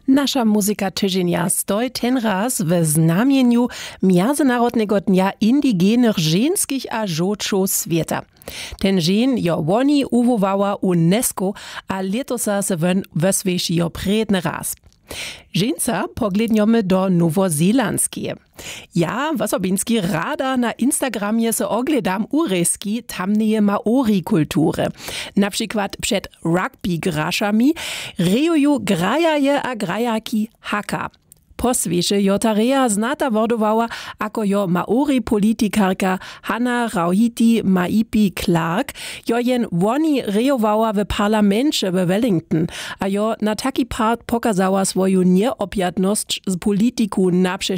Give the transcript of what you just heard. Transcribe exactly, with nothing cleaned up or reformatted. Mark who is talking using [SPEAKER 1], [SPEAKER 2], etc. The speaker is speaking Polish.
[SPEAKER 1] Nasza muzyka tydzienia stoi ten raz w znamieniu Międzynarodnego Dnia Indigenych Ženskich a Žočov Sveta. Ten dzień jo woni uwołała UNESCO, a letosa se won weswieši jo predny raz. Ženca pogledniemy do Nowozelandskie. Ja osobinski rada na Instagramie se ogledam uryski tamneje maori kultury. Na przykład przed rugby grašami rejuju grajaje a grajaki haka. Poswieše jo tareja znata wodowała, ako jo maori politikarka Hannah Rauhiti Maipi Clark jo jen woni rejowała w parlamencie w Wellington, a jo na taki part pokazała swoju nieobjadność z politiku na